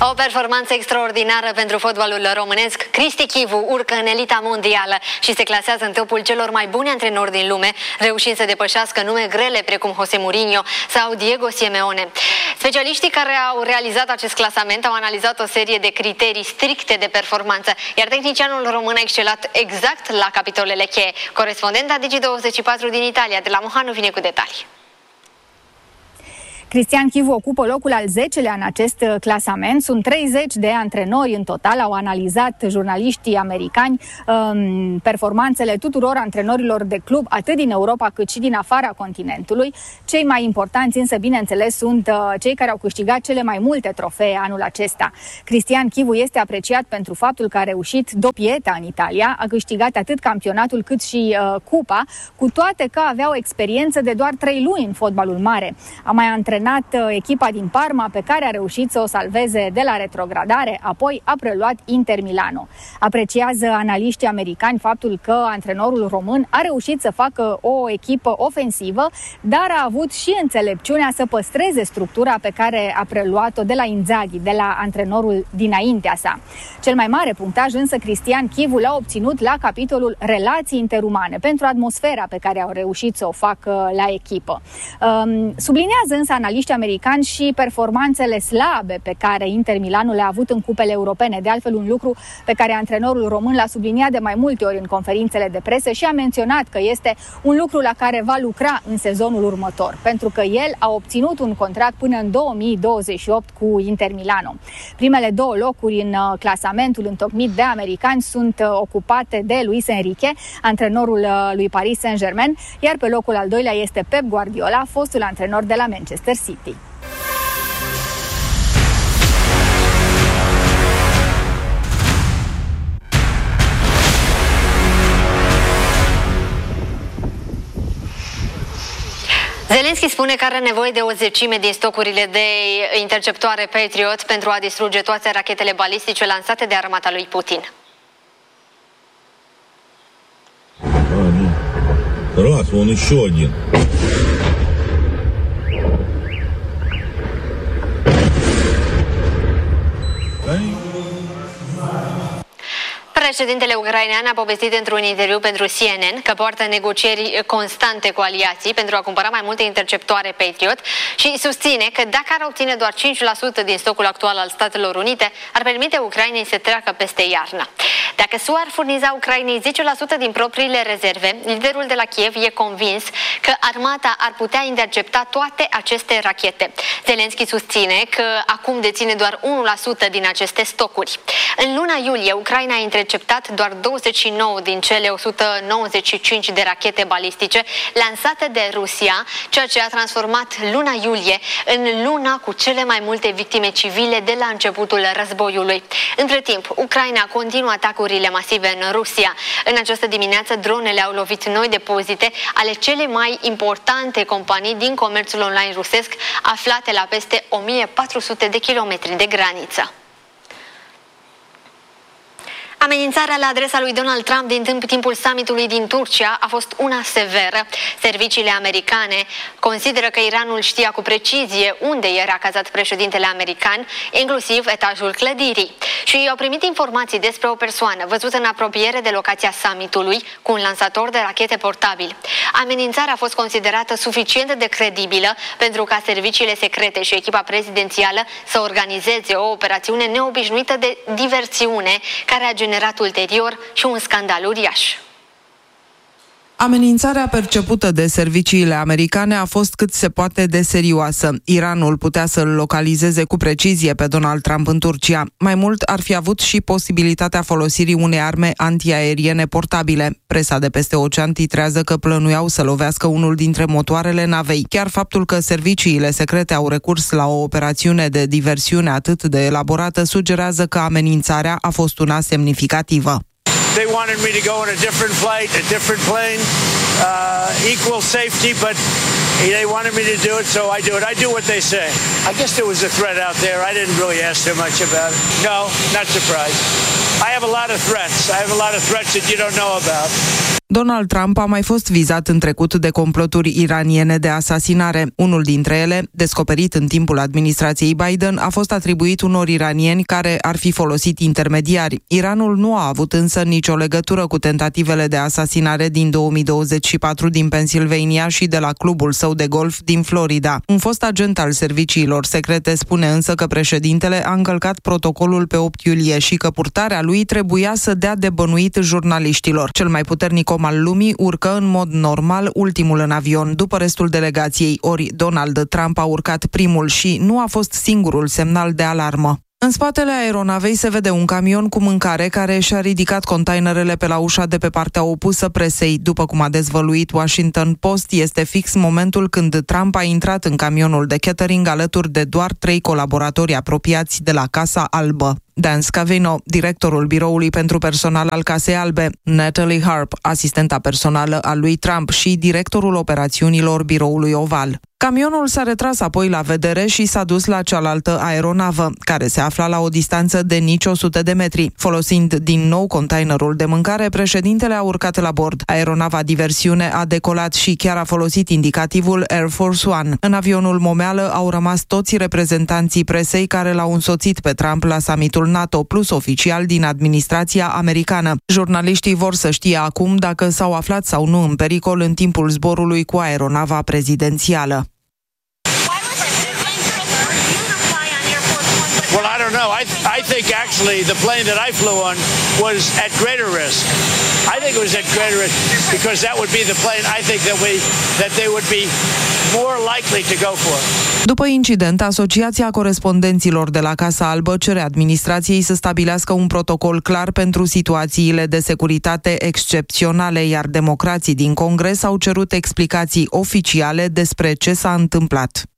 O performanță extraordinară pentru fotbalul românesc. Cristi Chivu urcă în elita mondială și se clasează în topul celor mai buni antrenori din lume, reușind să depășească nume grele precum Jose Mourinho sau Diego Simeone. Specialiștii care au realizat acest clasament au analizat o serie de criterii stricte de performanță, iar tehnicianul român a excelat exact la capitolele cheie. Corespondenta Digi24 din Italia, de la Mohanu, vine cu detalii. Cristian Chivu ocupă locul al 10-lea în acest clasament. Sunt 30 de antrenori în total. Au analizat jurnaliștii americani performanțele tuturor antrenorilor de club, atât din Europa cât și din afara continentului. Cei mai importanți însă, bineînțeles, sunt cei care au câștigat cele mai multe trofee anul acesta. Cristian Chivu este apreciat pentru faptul că a reușit doppieta în Italia, a câștigat atât campionatul cât și cupa, cu toate că avea o experiență de doar 3 luni în fotbalul mare. A mai antrenat echipa din Parma, pe care a reușit să o salveze de la retrogradare, apoi a preluat Inter Milano. Apreciază analiștii americani faptul că antrenorul român a reușit să facă o echipă ofensivă, dar a avut și înțelepciunea să păstreze structura pe care a preluat-o de la Inzaghi, de la antrenorul dinaintea sa. Cel mai mare punctaj însă Cristian Chivu l-a obținut la capitolul relații interumane, pentru atmosfera pe care au reușit să o facă la echipă. Subliniază însă analiștii americani și performanțele slabe pe care Inter Milano le-a avut în cupele europene. De altfel, un lucru pe care antrenorul român l-a subliniat de mai multe ori în conferințele de presă și a menționat că este un lucru la care va lucra în sezonul următor, pentru că el a obținut un contract până în 2028 cu Inter Milano. Primele 2 locuri în clasamentul întocmit de americani sunt ocupate de Luis Enrique, antrenorul lui Paris Saint-Germain, iar pe locul al 2-lea este Pep Guardiola, fostul antrenor de la Manchester City. Zelenski spune că are nevoie de o zecime din stocurile de interceptoare Patriot pentru a distruge toate rachetele balistice lansate de armata lui Putin. Раз, вон еще один. Președintele ucrainean a povestit într-un interviu pentru CNN că poartă negocieri constante cu aliații pentru a cumpăra mai multe interceptoare Patriot și susține că dacă ar obține doar 5% din stocul actual al Statelor Unite, ar permite Ucrainei să treacă peste iarnă. Dacă SUA ar furniza Ucrainei 10% din propriile rezerve, liderul de la Kiev e convins că armata ar putea intercepta toate aceste rachete. Zelenski susține că acum deține doar 1% din aceste stocuri. În luna iulie, Ucraina a interceptat doar 29 din cele 195 de rachete balistice lansate de Rusia, ceea ce a transformat luna iulie în luna cu cele mai multe victime civile de la începutul războiului. Între timp, Ucraina continuă atacurile masive în Rusia. În această dimineață, dronele au lovit noi depozite ale cele mai importante companii din comerțul online rusesc, aflate la peste 1400 de kilometri de graniță. Amenințarea la adresa lui Donald Trump din timpul summitului din Turcia a fost una severă. Serviciile americane consideră că Iranul știa cu precizie unde era cazat președintele american, inclusiv etajul clădirii. Și au primit informații despre o persoană văzută în apropiere de locația summitului cu un lansator de rachete portabil. Amenințarea a fost considerată suficient de credibilă pentru ca serviciile secrete și echipa prezidențială să organizeze o operațiune neobișnuită de diversiune care a generat ulterior și un scandal uriaș. Amenințarea percepută de serviciile americane a fost cât se poate de serioasă. Iranul putea să-l localizeze cu precizie pe Donald Trump în Turcia. Mai mult, ar fi avut și posibilitatea folosirii unei arme antiaeriene portabile. Presa de peste ocean titrează că plănuiau să lovească unul dintre motoarele navei. Chiar faptul că serviciile secrete au recurs la o operațiune de diversiune atât de elaborată sugerează că amenințarea a fost una semnificativă. They wanted me to go on a different flight, a different plane, equal safety, but they wanted me to do it, so I do it. I do what they say. I guess there was a threat out there. I didn't really ask too much about it. No, not surprised. I have a lot of threats. I have a lot of threats that you don't know about. Donald Trump a mai fost vizat în trecut de comploturi iraniene de asasinare. Unul dintre ele, descoperit în timpul administrației Biden, a fost atribuit unor iranieni care ar fi folosit intermediari. Iranul nu a avut însă nicio legătură cu tentativele de asasinare din 2024 din Pennsylvania și de la clubul său de golf din Florida. Un fost agent al serviciilor secrete spune însă că președintele a încălcat protocolul pe 8 iulie și că purtarea lui trebuia să dea de bănuit jurnaliștilor. Cel mai puternic om al lumii urcă în mod normal ultimul în avion, după restul delegației, ori Donald Trump a urcat primul și nu a fost singurul semnal de alarmă. În spatele aeronavei se vede un camion cu mâncare care și-a ridicat containerele pe la ușa de pe partea opusă presei. După cum a dezvăluit Washington Post, este fix momentul când Trump a intrat în camionul de catering alături de doar 3 colaboratori apropiați de la Casa Albă. Dan Scavino, directorul biroului pentru personal al Casei Albe, Natalie Harp, asistenta personală a lui Trump și directorul operațiunilor biroului Oval. Camionul s-a retras apoi la vedere și s-a dus la cealaltă aeronavă, care se afla la o distanță de nici 100 de metri. Folosind din nou containerul de mâncare, președintele a urcat la bord. Aeronava diversiune a decolat și chiar a folosit indicativul Air Force One. În avionul momeală au rămas toți reprezentanții presei care l-au însoțit pe Trump la summitul NATO, plus oficial din administrația americană. Jurnaliștii vor să știe acum dacă s-au aflat sau nu în pericol în timpul zborului cu aeronava prezidențială. Well, I don't know. I think actually the plane that I flew on was at greater risk. I think it was at greater risk because that would be the plane I think that they would be more likely to go for. După incident, Asociația Corespondenților de la Casa Albă cere administrației să stabilească un protocol clar pentru situațiile de securitate excepționale, iar democrații din Congres au cerut explicații oficiale despre ce s-a întâmplat.